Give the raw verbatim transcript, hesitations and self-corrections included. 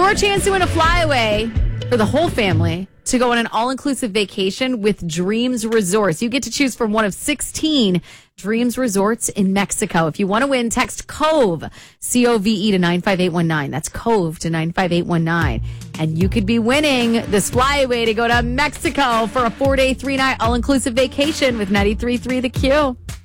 your chance to win a flyaway for the whole family to go on an all-inclusive vacation with Dreams Resorts. You get to choose from one of sixteen Dreams Resorts in Mexico. If you want to win, text COVE, C O V E, to nine five eight one nine. That's COVE to nine five eight one nine. And you could be winning this flyaway to go to Mexico for a four-day, three-night all-inclusive vacation with ninety-three point three The Q.